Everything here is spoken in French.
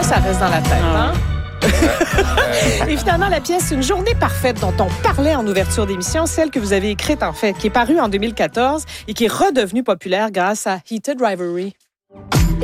Ça reste dans la tête, hein? Et finalement, la pièce Une journée parfaite dont on parlait en ouverture d'émission, celle que vous avez écrite en fait, qui est parue en 2014 et qui est redevenue populaire grâce à Heated Rivalry.